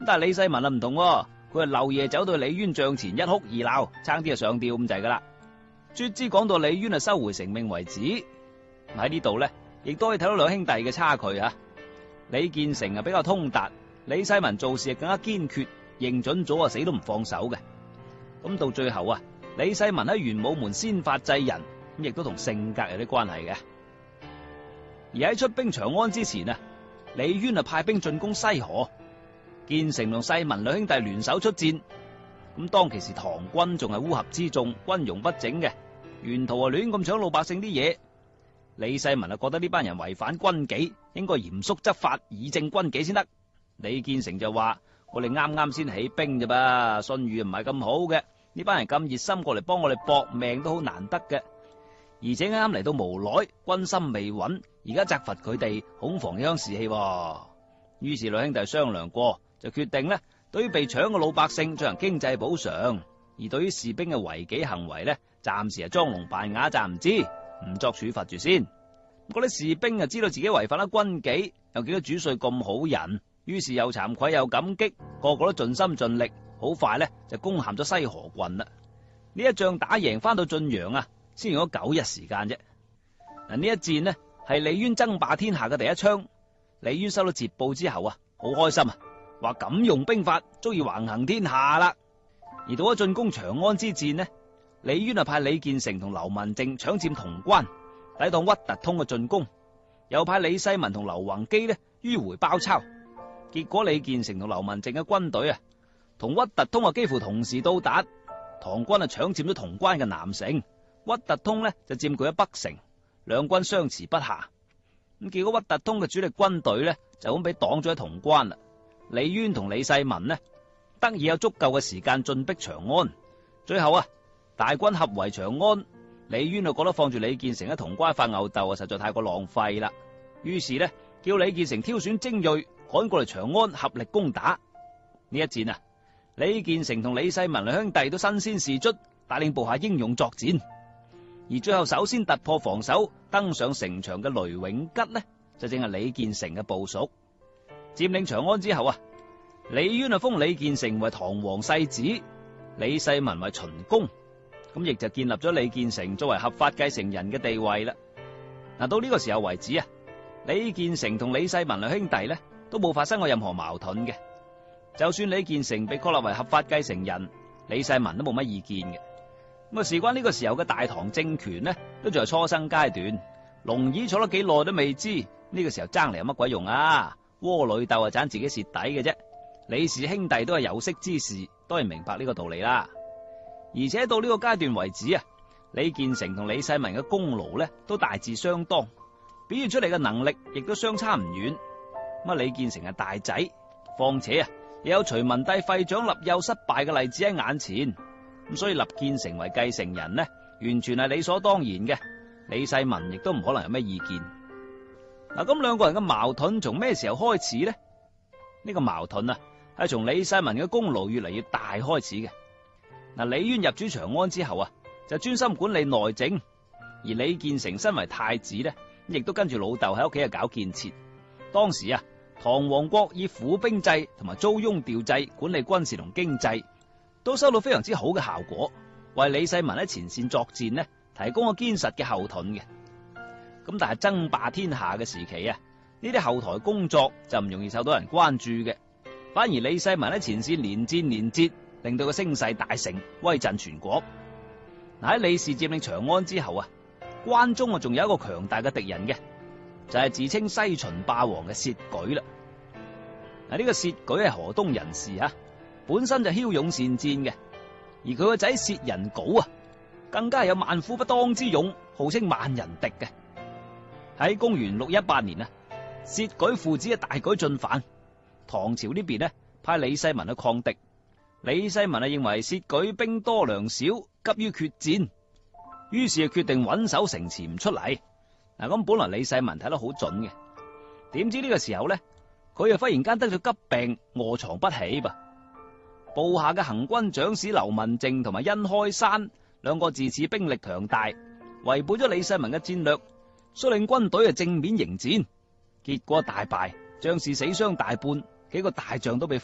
但係李世民啊唔同喎，佢係漏夜走到李淵帳前一哭二鬧，差啲就上吊咁滯噶啦。卒之講到李淵啊收回成命為止。喺呢度咧，亦都可以睇到兩兄弟嘅差距啊。李建成啊比較通達，李世民做事更加堅決，認準咗啊死都唔放手嘅。咁到最後啊，李世民喺玄武門先發制人，咁亦都同性格有啲關係嘅。而喺出兵長安之前啊，李淵啊派兵進攻西河，建成同世民兩兄弟聯手出戰。咁當其時唐軍仲係烏合之眾，軍容不整嘅，沿途啊亂咁搶老百姓啲嘢。李世民啊覺得呢班人違反軍紀，應該嚴肅執法，以正軍紀先得。李建成就話：我哋啱啱先起兵啫噃，信譽唔係咁好嘅，呢班人咁熱心過嚟幫我哋搏命都好難得嘅。而且啱啱嚟到無耐，軍心未穩，而家責罰佢哋，恐防影響士氣。於是兩兄弟商量過，就決定呢，對於被搶嘅老百姓進行經濟補償，而對於士兵嘅違紀行為呢，暫時係裝聾扮啞，暫唔知，唔作處罰住先。嗰啲士兵啊知道自己違反咗軍紀，又見到主帥咁好人，於是又慚愧又感激，個個都盡心盡力，好快呢，就攻陷咗西河郡啦。呢一仗打贏翻到晉陽啊，先用咗9日時間啫。嗱，呢一戰呢係李淵爭霸天下嘅第一槍。李淵收到捷報之後啊，好開心啊，話咁用兵法足以橫行天下啦。而到咗進攻長安之戰呢，李淵啊派李建成同劉文靜搶佔潼關，抵擋屈突通嘅進攻，又派李世民同劉弘基呢迂回包抄。結果李建成同劉文靜嘅軍隊啊，同屈突通啊幾乎同時到達，唐軍啊搶佔咗潼關嘅南城，屈突通呢就佔據咗北城，兩軍相持不下。咁結果屈突通嘅主力軍隊呢就咁俾擋咗喺潼關啦。李淵同李世民呢得以有足夠嘅時間進逼長安。最後啊，大軍合圍長安，李淵就覺得放住李建成喺潼關發吽哣啊，實在太過浪費啦。於是呢，叫李建成挑選精銳趕過嚟長安合力攻打。呢一戰啊，李建成同李世民兩兄弟都身先士卒，帶領部下英勇作戰。而最後首先突破防守登上城牆嘅雷永吉呢，就正係李建成嘅部屬。佔領長安之後啊，李淵封李建成為唐皇世子，李世民為秦公，咁亦就建立咗李建成作為合法繼承人嘅地位啦。嗱，到呢個時候為止啊，李建成同李世民兩兄弟呢都冇發生過任何矛盾嘅。就算李建成被確立為合法繼承人，李世民都冇乜意見嘅。咁啊，事關呢個時候嘅大唐政權呢，都仲係初生階段，龍椅坐咗幾耐都未知，呢個時候爭嚟有乜鬼用啊？窩裏鬥啊，盞自己蝕底嘅啫。李氏兄弟都係有識之士，當然明白呢個道理啦。而且到呢個階段為止啊，李建成同李世民嘅功勞呢都大致相當，表現出嚟嘅能力亦都相差唔遠。咁啊，李建成係大仔，況且啊，又有隋文帝廢長立幼失敗嘅例子喺眼前。咁所以立建成為繼承人呢，完全係理所當然嘅。李世民亦都唔可能有咩意見。嗱，咁兩個人嘅矛盾從咩時候開始呢？呢個矛盾啊，係從李世民嘅功勞越嚟越大開始嘅。嗱，李淵入主長安之後啊，就專心管理內政，而李建成身為太子呢，亦都跟住老豆喺屋企啊搞建設。當時啊，唐王國以府兵制同埋租庸調制管理軍事同經濟，都收到非常之好嘅效果，為李世民喺前線作戰呢提供咗堅實嘅後盾嘅。咁但係爭霸天下嘅時期啊，呢啲後台工作就唔容易受到人關注嘅，反而李世民喺前線連戰連捷，令到個聲勢大盛，威震全國。嗱，喺李氏佔領長安之後啊，關中啊仲有一個強大嘅敵人嘅，就係自稱西秦霸王嘅薛舉啦。嗱，呢個薛舉係河東人士啊，本身就驍勇善戰嘅，而佢個仔薛仁稿啊，更加係有萬夫不當之勇，號稱萬人敵嘅。喺公元618年啊，薛舉父子大舉進犯，唐朝呢邊呢派李世民去抗敵。李世民認為薛舉兵多糧少，急於決戰，於是決定穩守城池唔出嚟。嗱，咁本來李世民睇得好準嘅，點知呢個時候呢，佢又忽然間得咗急病，臥床不起噃。部下嘅行軍長史劉文靜同埋殷開山兩個自恃兵力強大，違背咗李世民嘅戰略，率領軍隊正面迎戰，結果大敗，將士死傷大半，幾個大將都被